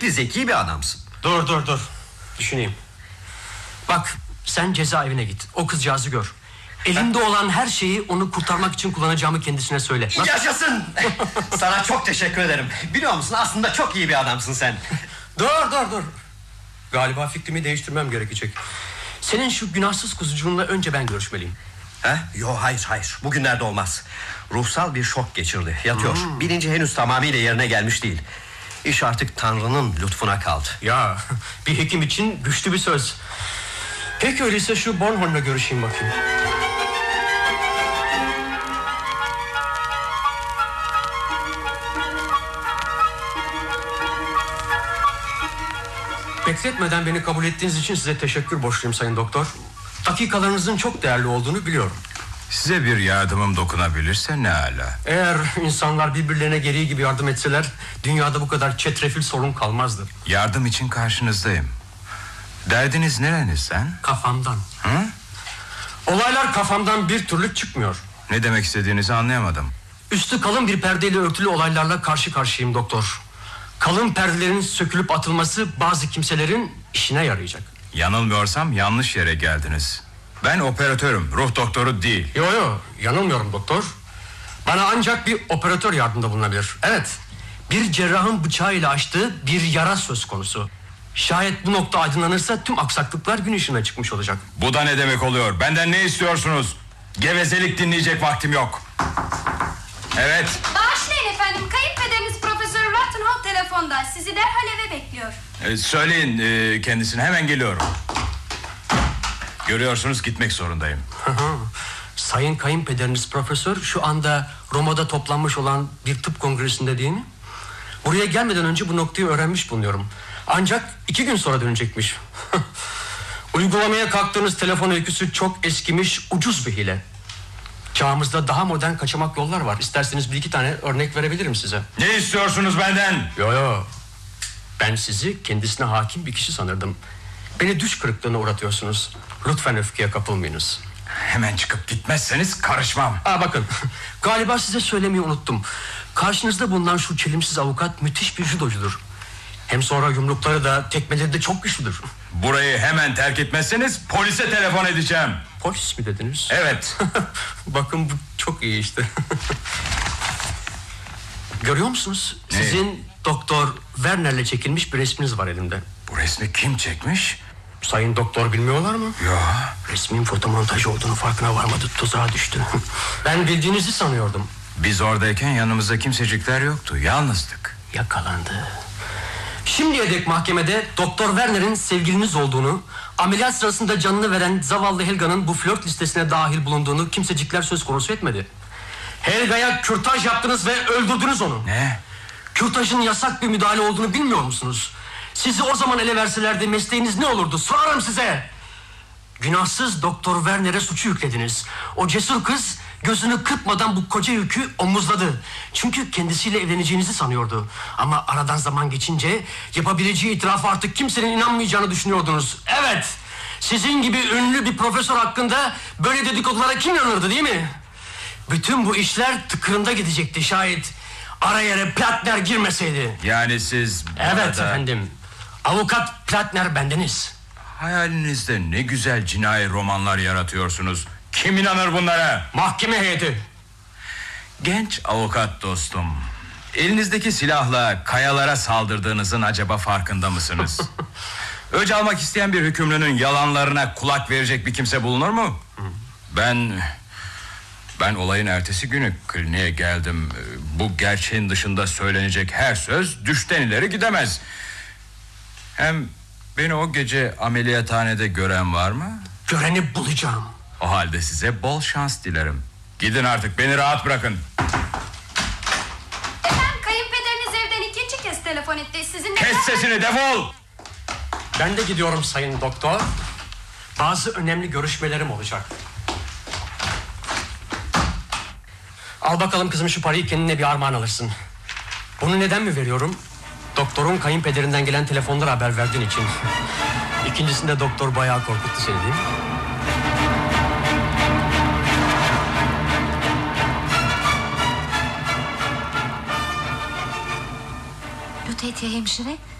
Yetenekli, zeki bir adamsın. Dur. Düşüneyim. Bak, sen cezaevine git. O kızcağızı gör. Elimde olan her şeyi onu kurtarmak için kullanacağımı kendisine söyle. Nasıl? Yaşasın! Sana çok teşekkür ederim. Biliyor musun, aslında çok iyi bir adamsın sen. Dur. Galiba fikrimi değiştirmem gerekecek. Senin şu günahsız kuzucuğunla önce ben görüşmeliyim. Yok, hayır. Bugünlerde olmaz. Ruhsal bir şok geçirdi. Yatıyor. Bilinci henüz tamamıyla yerine gelmiş değil. İş artık Tanrı'nın lütfuna kaldı. Ya, bir hekim için güçlü bir söz. Peki öyleyse şu Bornholm'la görüşeyim bakayım. Bekletmeden beni kabul ettiğiniz için size teşekkür borçluyum Sayın Doktor. Dakikalarınızın çok değerli olduğunu biliyorum. Size bir yardımım dokunabilirse ne ala. Eğer insanlar birbirlerine gereği gibi yardım etseler, dünyada bu kadar çetrefil sorun kalmazdı. Yardım için karşınızdayım. Derdiniz nerenizden? Kafamdan. Hı? Olaylar kafamdan bir türlü çıkmıyor. Ne demek istediğinizi anlayamadım. Üstü kalın bir perdeyle örtülü olaylarla karşı karşıyayım doktor. Kalın perdelerin sökülüp atılması bazı kimselerin işine yarayacak. Yanılmıyorsam yanlış yere geldiniz. Ben operatörüm, ruh doktoru değil. Yo, yanılmıyorum doktor. Bana ancak bir operatör yardımda bulunabilir. Evet, bir cerrahın bıçağıyla açtığı bir yara söz konusu. Şayet bu nokta aydınlanırsa tüm aksaklıklar gün ışığına çıkmış olacak. Bu da ne demek oluyor? Benden ne istiyorsunuz? Gevezelik dinleyecek vaktim yok. Evet. Bağışlayın efendim, kayınpederiniz Profesör Rattenholt telefonda. Sizi derhal eve bekliyor. Söyleyin kendisine, hemen geliyorum. Görüyorsunuz, gitmek zorundayım. Sayın kayınpederiniz Profesör şu anda Roma'da toplanmış olan bir tıp kongresinde değil mi? Buraya gelmeden önce bu noktayı öğrenmiş bulunuyorum. Ancak 2 gün sonra dönecekmiş. Uygulamaya kalktığınız telefon öyküsü çok eskimiş, ucuz bir hile. Çağımızda daha modern kaçamak yollar var. İsterseniz 1-2 tane örnek verebilirim size. Ne istiyorsunuz benden? Yo. Ben sizi kendisine hakim bir kişi sanırdım. Beni düş kırıklığına uğratıyorsunuz. Lütfen öfkeye kapılmayınız. Hemen çıkıp gitmezseniz karışmam. Bakın, galiba size söylemeyi unuttum. Karşınızda bulunan şu çelimsiz avukat müthiş bir judocudur. Hem sonra yumrukları da tekmeleri de çok güçlüdür. Burayı hemen terk etmezseniz polise telefon edeceğim. Polis mi dediniz? Evet. Bakın bu çok iyi işte. Görüyor musunuz? Ne? Sizin Doktor Werner'le çekilmiş bir resminiz var elimde. Bu resmi kim çekmiş? Sayın Doktor bilmiyorlar mı? Ya. Resmin fotomontaj olduğunu farkına varmadı, tuzağa düştü. Ben bildiğinizi sanıyordum. Biz oradayken yanımızda kimsecikler yoktu, yalnızdık. Yakalandı. Şimdiye dek mahkemede Doktor Werner'in sevgiliniz olduğunu, ameliyat sırasında canını veren zavallı Helga'nın bu flört listesine dahil bulunduğunu kimsecikler söz konusu etmedi. Helga'ya kürtaj yaptınız ve öldürdünüz onu. Ne? Kürtajın yasak bir müdahale olduğunu bilmiyor musunuz? Sizi o zaman ele verselerdi mesleğiniz ne olurdu? Sorarım size. Günahsız Doktor Werner'e suçu yüklediniz. O cesur kız gözünü kırpmadan bu koca yükü omuzladı. Çünkü kendisiyle evleneceğinizi sanıyordu. Ama aradan zaman geçince yapabileceği itirafı artık kimsenin inanmayacağını düşünüyordunuz. Evet, sizin gibi ünlü bir profesör hakkında böyle dedikodulara kim inanırdı, değil mi? Bütün bu işler tıkırında gidecekti şayet araya Platner girmeseydi. Yani siz... Evet efendim. Avukat Platner bendeniz. Hayalinizde ne güzel cinayi romanlar yaratıyorsunuz. Kim inanır bunlara? Mahkeme heyeti. Genç avukat dostum, elinizdeki silahla kayalara saldırdığınızın acaba farkında mısınız? Öc almak isteyen bir hükümlünün yalanlarına kulak verecek bir kimse bulunur mu? Ben olayın ertesi günü kliniğe geldim. Bu gerçeğin dışında söylenecek her söz düşten ileri gidemez. Hem beni o gece ameliyathanede gören var mı? Göreni bulacağım. O halde size bol şans dilerim. Gidin artık, beni rahat bırakın. Efendim, kayınpederiniz evden 2. kez telefon etti. Sizinle... Kes sesini, defol! Ben de gidiyorum sayın doktor. Bazı önemli görüşmelerim olacak. Al bakalım kızım şu parayı, kendine bir armağan alırsın. Bunu neden mi veriyorum? Doktorun kayınpederinden gelen telefonlara haber verdiğin için. İkincisinde doktor bayağı korkuttu seni, değil mi? Lütfetiye hemşire,